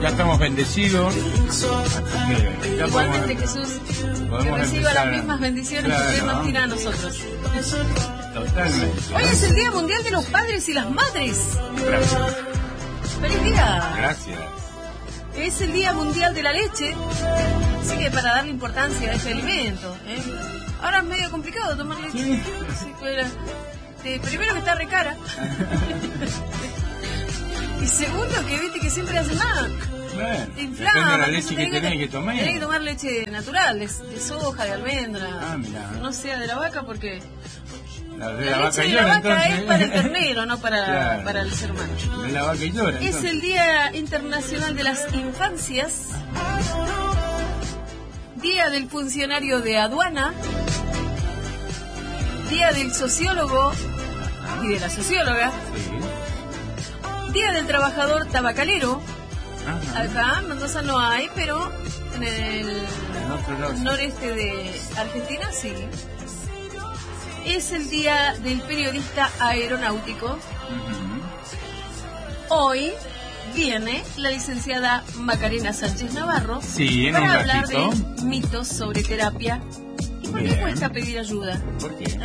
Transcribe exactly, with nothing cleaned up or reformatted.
Ya estamos bendecidos. Así ya Igualmente, podemos, Jesús, que podemos reciba empezar. las mismas bendiciones Claro, que usted nos tira a nosotros. Totalmente. Hoy es el Día Mundial de los Padres y las Madres. Gracias. ¡Feliz día! Gracias. Es el Día Mundial de la Leche, así que para darle importancia a este alimento, ¿eh? Ahora es medio complicado tomar leche. Sí. Sí, pero, eh, primero que está re cara. Y segundo que viste que siempre hace mal. Bueno, Te depende inflama. de la leche que tenés tenés que tomar. Tenés que tomar leche natural, de, de soja, de almendra. Ah, mirá. No sea de la vaca porque La de la, la, leche vaca de llora, la vaca entonces. es para el ternero, no para, Claro. para el ser humano. De la vaca llora. Es entonces. el Día Internacional de las Infancias, Día del Funcionario de Aduana, Día del Sociólogo y de la Socióloga, Sí. Día del Trabajador Tabacalero. Ajá. Acá en Mendoza no hay, pero en el En otro lado sí. noreste de Argentina sí. Es el Día del Periodista Aeronáutico. Ujú. Hoy viene la licenciada Macarena Sánchez Navarro Sí, en para un hablar ratito. de mitos sobre terapia. ¿Y por qué Bien. cuesta pedir ayuda? ¿Por qué?